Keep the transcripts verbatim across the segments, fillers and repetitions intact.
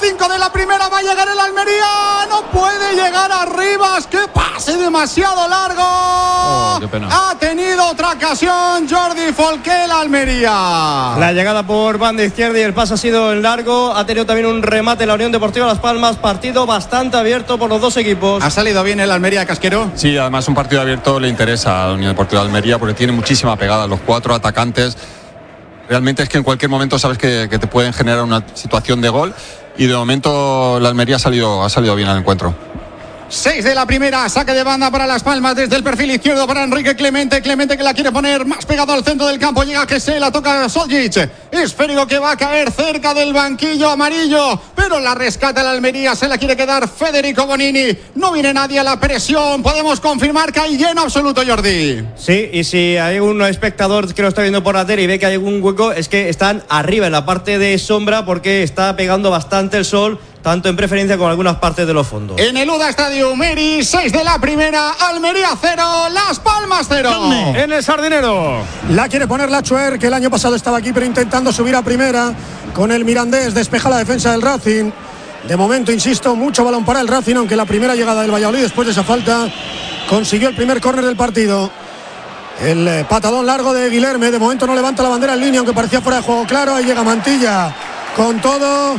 cinco de la primera, va a llegar el Almería, no puede llegar arriba, es que pase demasiado largo. Oh, qué pena. Ha tenido otra ocasión Jordi Folqué, el Almería. La llegada por banda izquierda y el pase ha sido en largo. Ha tenido también un remate la Unión Deportiva Las Palmas. Partido bastante abierto por los dos equipos. ¿Ha salido bien el Almería, Casquero? Sí, además un partido abierto le interesa a la Unión Deportiva de Almería porque tiene muchísima pegada. Los cuatro atacantes, realmente es que en cualquier momento sabes que, que te pueden generar una situación de gol, y de momento la Almería ha salido, ha salido bien al encuentro. seis de la primera, saque de banda para Las Palmas desde el perfil izquierdo para Enrique Clemente. Clemente que la quiere poner más pegado al centro del campo. Llega que se la toca Soljic. Esférico que va a caer cerca del banquillo amarillo, pero la rescata el Almería. Se la quiere quedar Federico Bonini. No viene nadie a la presión. Podemos confirmar que hay lleno absoluto, Jordi. Sí, y si hay un espectador que lo está viendo por la tele y ve que hay algún hueco, es que están arriba en la parte de sombra porque está pegando bastante el sol, tanto en preferencia con algunas partes de los fondos. En el U D A Stadium, Eri, seis de la primera, Almería cero, Las Palmas cero. En el Sardinero. La quiere poner Lachuer, que el año pasado estaba aquí, pero intentando subir a primera con el Mirandés. Despeja la defensa del Racing. De momento, insisto, mucho balón para el Racing, aunque la primera llegada del Valladolid después de esa falta consiguió el primer córner del partido. El eh, patadón largo de Guilherme. De momento no levanta la bandera en línea, aunque parecía fuera de juego claro. Ahí llega Mantilla con todo.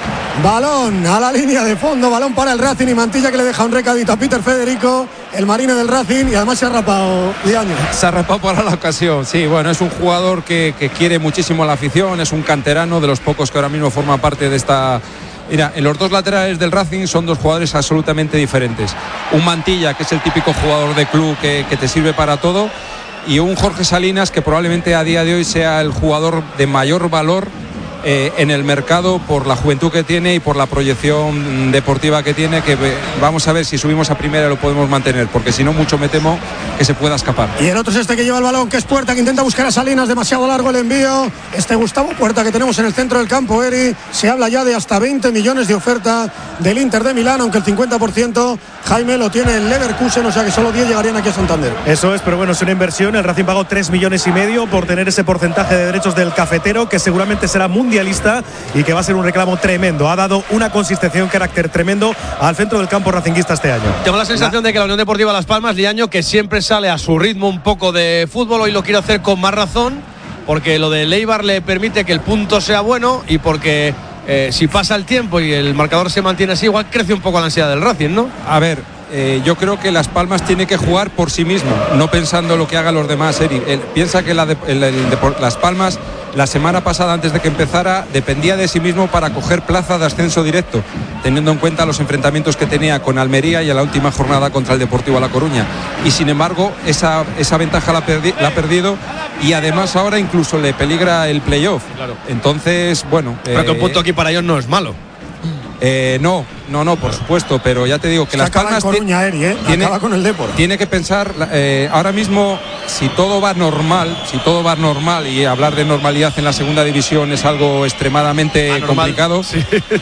Balón a la línea de fondo, balón para el Racing, y Mantilla que le deja un recadito a Peter Federico, el marine del Racing, y además se ha rapado Diaño. Se ha rapado para la ocasión, sí, bueno, es un jugador que, que quiere muchísimo a la afición, es un canterano de los pocos que ahora mismo forma parte de esta... Mira, en los dos laterales del Racing son dos jugadores absolutamente diferentes. Un Mantilla, que es el típico jugador de club que, que te sirve para todo, y un Jorge Salinas, que probablemente a día de hoy sea el jugador de mayor valor Eh, en el mercado por la juventud que tiene y por la proyección deportiva que tiene, que eh, vamos a ver si subimos a primera lo podemos mantener, porque si no mucho me temo que se pueda escapar. Y el otro es este que lleva el balón, que es Puerta, que intenta buscar a Salinas, demasiado largo el envío. Este Gustavo Puerta que tenemos en el centro del campo, Eri, se habla ya de hasta veinte millones de oferta del Inter de Milán, aunque el cincuenta por ciento Jaime lo tiene en Leverkusen, o sea que solo diez llegarían aquí a Santander. Eso es, pero bueno, es una inversión. El Racing pagó tres millones y medio por tener ese porcentaje de derechos del cafetero, que seguramente será mundialista y que va a ser un reclamo tremendo. Ha dado una consistencia y un carácter tremendo al centro del campo racinguista este año. Tengo la sensación la... de que la Unión Deportiva Las Palmas, Liaño, que siempre sale a su ritmo un poco de fútbol, hoy lo quiere hacer con más razón, porque lo de Leibar le permite que el punto sea bueno, y porque eh, si pasa el tiempo y el marcador se mantiene así, igual crece un poco la ansiedad del Racing, ¿no? A ver, eh, yo creo que Las Palmas tiene que jugar por sí mismo, no pensando lo que hagan los demás. Eri, él piensa que la de, el, el, el, Las Palmas la semana pasada, antes de que empezara, dependía de sí mismo para coger plaza de ascenso directo, teniendo en cuenta los enfrentamientos que tenía con Almería y en la última jornada contra el Deportivo La Coruña. Y sin embargo, esa, esa ventaja la, perdi, la ha perdido, y además ahora incluso le peligra el playoff. Claro. Entonces, bueno... Pero eh, que un punto aquí para ellos no es malo. Eh, no, no, no, por supuesto, pero ya te digo que Se Las Palmas Coruña, Eri, ¿eh? tiene, acaba con el Depor. Tiene que pensar eh, ahora mismo, si todo va normal, si todo va normal, y hablar de normalidad en la segunda división es algo extremadamente Anormal. complicado. Sí.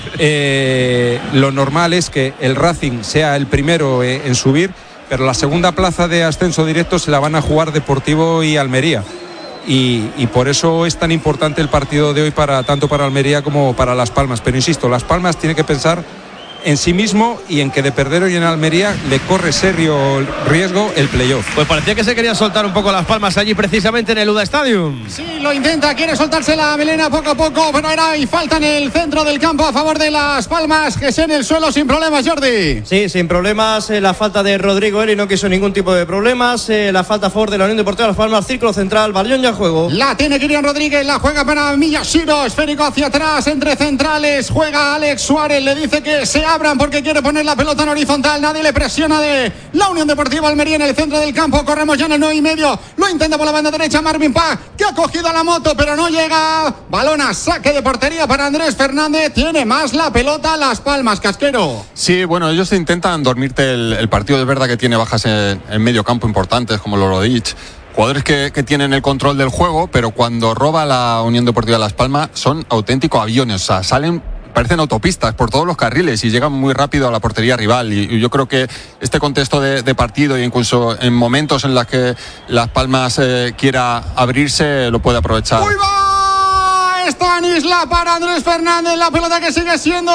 Eh, lo normal es que el Racing sea el primero eh, en subir, pero la segunda plaza de ascenso directo se la van a jugar Deportivo y Almería. Y, y por eso es tan importante el partido de hoy, para tanto para Almería como para Las Palmas. Pero insisto, Las Palmas tiene que pensar en sí mismo y en que de perder hoy en Almería le corre serio riesgo el playoff. Pues parecía que se quería soltar un poco Las Palmas allí precisamente en el U D A Stadium. Sí, lo intenta, quiere soltarse la melena poco a poco, pero era y falta en el centro del campo a favor de Las Palmas, que es en el suelo sin problemas, Jordi. Sí, sin problemas, eh, la falta de Rodrigo Eri no quiso ningún tipo de problemas, eh, la falta a favor de la Unión Deportiva Las Palmas, círculo central, balón ya juego. La tiene Kirian Rodríguez, la juega para Miyashiro, esférico hacia atrás, entre centrales, juega Alex Suárez, le dice que se abran porque quiere poner la pelota en horizontal, nadie le presiona de la Unión Deportiva Almería en el centro del campo, corremos ya en el nueve y medio, lo intenta por la banda derecha Marvin Paz, que ha cogido la moto pero no llega, balón a saque de portería para Andrés Fernández, tiene más la pelota Las Palmas, Casquero. Sí, bueno, ellos intentan dormirte el, el partido, es verdad que tiene bajas en, en medio campo importantes como Lorodic, jugadores que, que tienen el control del juego, pero cuando roba la Unión Deportiva Las Palmas son auténticos aviones, o sea, salen, parecen autopistas por todos los carriles y llegan muy rápido a la portería rival, y, y yo creo que este contexto de, de partido, e incluso en momentos en los que Las Palmas eh, quiera abrirse, lo puede aprovechar. ¡Uy, va! Está en Isla para Andrés Fernández, la pelota que sigue siendo